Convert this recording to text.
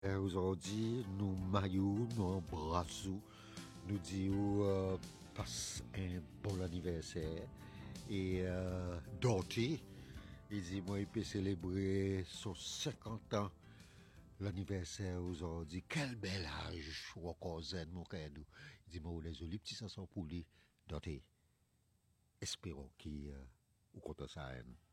Aujourd'hui, nous maillons, nous embrassons, nous disons passe un bon anniversaire et Dorothy, il dit moi il peut célébrer son 50 ans l'anniversaire aujourd'hui. Quel bel âge, ou encore zen mon cadeau. Il dit moi les jolis petits chansons pour lui. Dorothy, espérons qu'il ou content ça.